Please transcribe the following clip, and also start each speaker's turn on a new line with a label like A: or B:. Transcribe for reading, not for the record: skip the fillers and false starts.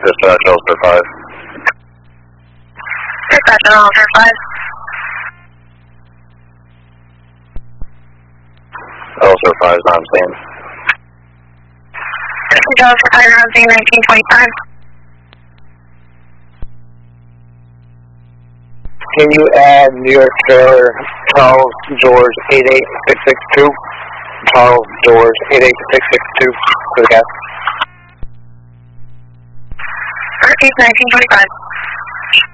A: Dispatch, Elster 5.
B: Dispatch, Elster 5.
A: Elster 5 is on scene.
B: Dispatch, Elster 5 on scene 1925.
C: Can you add New York Trailer Charles George 88662? Charles George 88662 for the gas.
B: Northeast 1925.